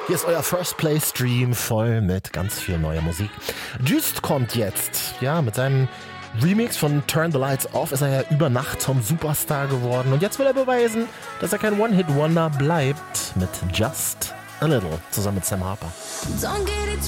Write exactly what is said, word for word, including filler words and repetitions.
Hier ist euer First Play Stream voll mit ganz viel neuer Musik. Just kommt jetzt, ja, mit seinem Remix von Turn the Lights Off ist er ja über Nacht zum Superstar geworden. Und jetzt will er beweisen, dass er kein One-Hit-Wonder bleibt mit Just a Little zusammen mit Sam Harper. Don't get it